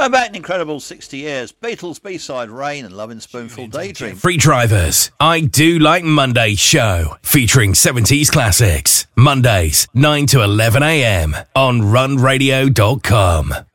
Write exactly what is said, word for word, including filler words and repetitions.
Going back an incredible sixty years, Beatles B-side Rain and Lovin' Spoonful Daydream. Free Drivers, I Do Like Monday show, featuring seventies classics. Mondays, nine to eleven a.m. on run radio dot com.